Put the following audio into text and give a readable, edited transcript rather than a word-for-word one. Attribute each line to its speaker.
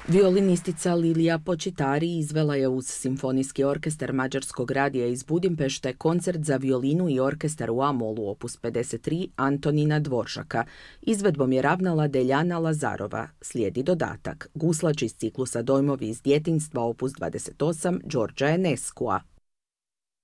Speaker 1: Violinistica Lilija Počitari izvela je uz Simfonijski orkestar Mađarskog radija iz Budimpešte koncert za violinu i orkestar u A-molu opus 53 Antonina Dvoržaka. Izvedbom je ravnala Deljana Lazarova. Slijedi dodatak, guslač iz ciklusa Dojmovi iz djetinjstva opus 28 Đorđa Eneskua.